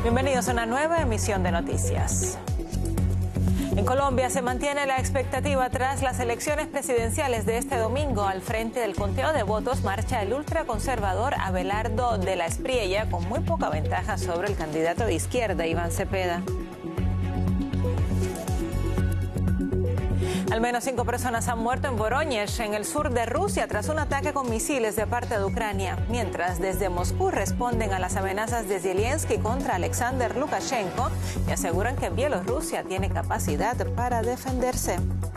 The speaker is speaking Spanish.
Bienvenidos a una nueva emisión de noticias. En Colombia se mantiene la expectativa tras las elecciones presidenciales de este domingo. Al frente del conteo de votos marcha el ultraconservador Abelardo de la Espriella, con muy poca ventaja sobre el candidato de izquierda, Iván Cepeda. Al menos 5 personas han muerto en Vorónezh, en el sur de Rusia, tras un ataque con misiles de parte de Ucrania, mientras desde Moscú responden a las amenazas de Zelensky contra Alexander Lukashenko y aseguran que Bielorrusia tiene capacidad para defenderse.